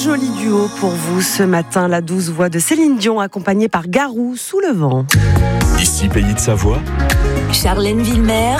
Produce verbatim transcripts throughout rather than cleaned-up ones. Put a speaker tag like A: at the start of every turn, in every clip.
A: joli duo pour vous ce matin, la douce voix de Céline Dion accompagnée par Garou, Sous le vent.
B: Ici Pays de Savoie,
C: Charlène Villemer.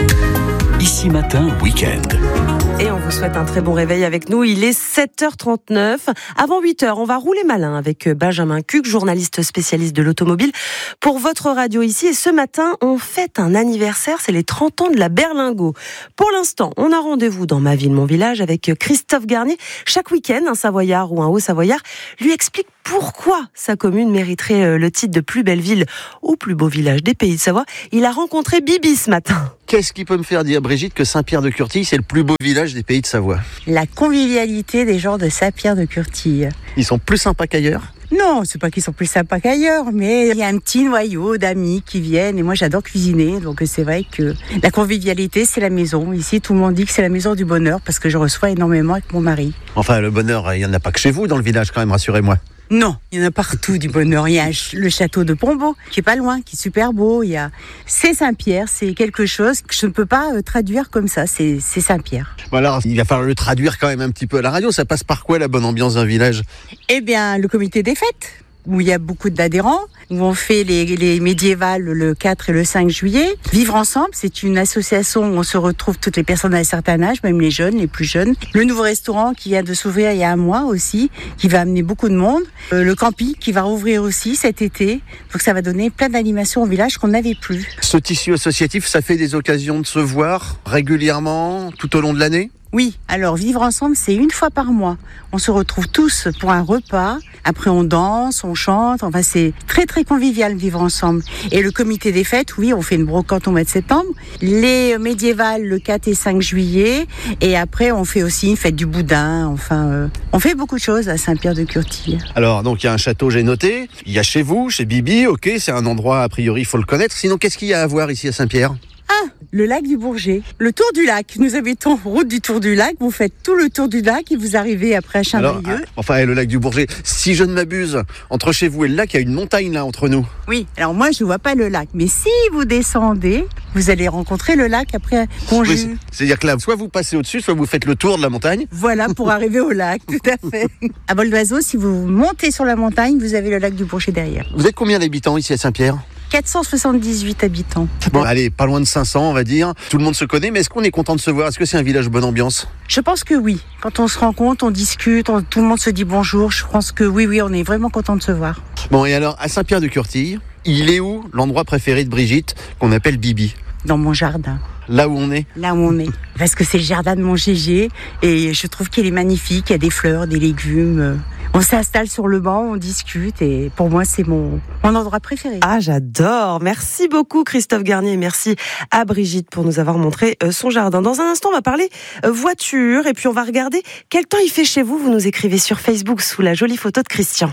B: Ici Matin Week-end.
A: Et on vous souhaite un très bon réveil avec nous. Il est sept heures trente-neuf. Avant huit heures, on va rouler malin avec Benjamin Cuc, journaliste spécialiste de l'automobile, pour votre radio ici. Et ce matin, on fête un anniversaire. C'est les trente ans de la Berlingot. Pour l'instant, on a rendez-vous dans Ma Ville, Mon Village avec Christophe Garnier. Chaque week-end, un Savoyard ou un Haut-Savoyard lui explique pourquoi sa commune mériterait le titre de plus belle ville au plus beau village des Pays de Savoie. Il a rencontré Bibi ce matin.
D: Qu'est-ce qui peut me faire dire, Brigitte, que Saint-Pierre-de-Curtille, c'est le plus beau village des Pays de Savoie?
E: La convivialité des gens de Saint-Pierre-de-Curtille.
D: Ils sont plus sympas qu'ailleurs?
E: Non, c'est pas qu'ils sont plus sympas qu'ailleurs, mais il y a un petit noyau d'amis qui viennent et moi j'adore cuisiner, donc c'est vrai que la convivialité c'est la maison. Ici tout le monde dit que c'est la maison du bonheur parce que je reçois énormément avec mon mari.
D: Enfin le bonheur, il n'y en a pas que chez vous dans le village quand même, rassurez-moi.
E: Non, il y en a partout du bonheur. Il y a le château de Pombo, qui est pas loin, qui est super beau. Il y a, c'est Saint-Pierre, c'est quelque chose que je ne peux pas euh, traduire comme ça. C'est, c'est Saint-Pierre.
D: Bon alors, il va falloir le traduire quand même un petit peu à la radio. Ça passe par quoi la bonne ambiance d'un village?
E: Eh bien, le comité des fêtes, où il y a beaucoup d'adhérents, où on fait les, les médiévales le quatre et le cinq juillet. Vivre ensemble, c'est une association où on se retrouve toutes les personnes à un certain âge, même les jeunes, les plus jeunes. Le nouveau restaurant qui vient de s'ouvrir il y a un mois aussi, qui va amener beaucoup de monde. Euh, le camping qui va rouvrir aussi cet été. Donc ça va donner plein d'animations au village qu'on n'avait plus.
D: Ce tissu associatif, ça fait des occasions de se voir régulièrement tout au long de l'année?
E: Oui, alors vivre ensemble, c'est une fois par mois. On se retrouve tous pour un repas. Après, on danse, on chante. Enfin, c'est très, très convivial vivre ensemble. Et le comité des fêtes, oui, on fait une brocante au mois de septembre. Les médiévales, le quatre et cinq juillet. Et après, on fait aussi une fête du boudin. Enfin, euh, on fait beaucoup de choses à Saint-Pierre-de-Curtille.
D: Alors, donc, il y a un château, j'ai noté. Il y a chez vous, chez Bibi, ok, c'est un endroit, a priori, il faut le connaître. Sinon, qu'est-ce qu'il y a à voir ici à Saint-Pierre?
E: Ah, le lac du Bourget, le tour du lac. Nous habitons route du tour du lac. Vous faites tout le tour du lac et vous arrivez après à Chaindrieux.
D: Alors, enfin, le lac du Bourget, si je ne m'abuse, entre chez vous et le lac, il y a une montagne là entre nous.
E: Oui, alors moi je vois pas le lac, mais si vous descendez, vous allez rencontrer le lac après Conjus.
D: Oui, c'est-à-dire que là, soit vous passez au-dessus, soit vous faites le tour de la montagne.
E: Voilà, pour arriver au lac, tout à fait. À vol d'oiseau, si vous montez sur la montagne, vous avez le lac du Bourget derrière.
D: Vous êtes combien d'habitants ici à Saint-Pierre?
E: quatre cent soixante-dix-huit habitants.
D: Bon, allez, pas loin de cinq cents, on va dire. Tout le monde se connaît, mais est-ce qu'on est content de se voir? Est-ce que c'est un village de bonne ambiance?
E: Je pense que oui. Quand on se rencontre, on discute, on, tout le monde se dit bonjour. Je pense que oui, oui, on est vraiment content de se voir.
D: Bon, et alors, à Saint-Pierre-de-Curtille, il est où l'endroit préféré de Brigitte, qu'on appelle Bibi?
E: Dans mon jardin.
D: Là où on est?
E: Là où on est. Parce que c'est le jardin de mon Gégé et je trouve qu'il est magnifique. Il y a des fleurs, des légumes. On s'installe sur le banc, on discute et pour moi, c'est mon, mon endroit préféré.
A: Ah, j'adore. Merci beaucoup, Christophe Garnier. Et merci à Brigitte pour nous avoir montré son jardin. Dans un instant, on va parler voiture et puis on va regarder quel temps il fait chez vous. Vous nous écrivez sur Facebook sous la jolie photo de Christian.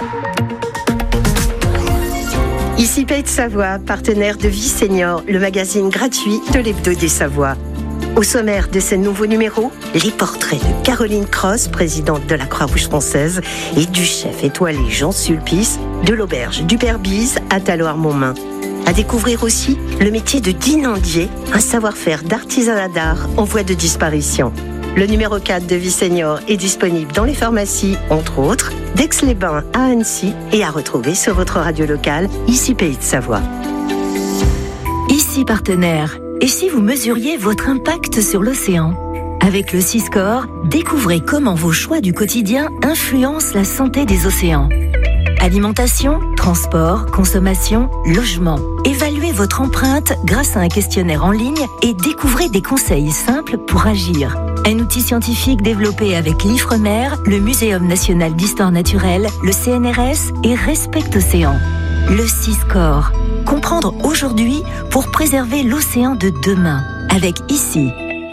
C: Ici Pays de Savoie, partenaire de Vie Senior, le magazine gratuit de l'Hebdo des Savoies. Au sommaire de ce nouveau numéro, les portraits de Caroline Cross, présidente de la Croix-Rouge française, et du chef étoilé Jean Sulpice, de l'auberge du Père Bise à Talloires-Montmain. À découvrir aussi le métier de dinandier, un savoir-faire d'artisanat d'art en voie de disparition. Le numéro quatre de Vie Senior est disponible dans les pharmacies, entre autres, d'Aix-les-Bains à Annecy et à retrouver sur votre radio locale, ici Pays de Savoie.
F: Ici partenaire. Et si vous mesuriez votre impact sur l'océan? Avec le Siscore, découvrez comment vos choix du quotidien influencent la santé des océans. Alimentation, transport, consommation, logement. Évaluez votre empreinte grâce à un questionnaire en ligne et découvrez des conseils simples pour agir. Un outil scientifique développé avec l'Ifremer, le Muséum national d'histoire naturelle, le C N R S et Respect Océan. Le Siscore. Comprendre aujourd'hui pour préserver l'océan de demain. Avec ici.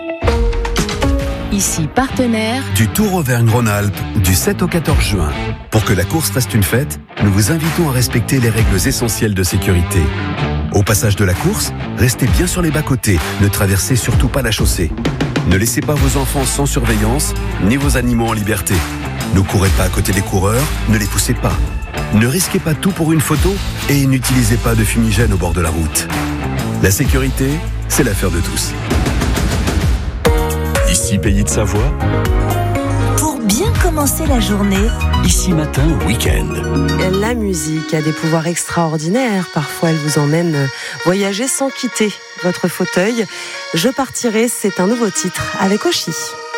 G: Ici partenaire
B: Du Tour Auvergne-Rhône-Alpes du sept au quatorze juin. Pour que la course reste une fête, nous vous invitons à respecter les règles essentielles de sécurité. Au passage de la course, restez bien sur les bas-côtés, ne traversez surtout pas la chaussée. Ne laissez pas vos enfants sans surveillance, ni vos animaux en liberté. Ne courez pas à côté des coureurs, ne les poussez pas. Ne risquez pas tout pour une photo et n'utilisez pas de fumigène au bord de la route. La sécurité, c'est l'affaire de tous. Ici Pays de Savoie.
F: Pour bien commencer la journée.
G: Ici Matin, week-end.
A: La musique a des pouvoirs extraordinaires. Parfois, elle vous emmène voyager sans quitter votre fauteuil. Je partirai, c'est un nouveau titre avec Oshi.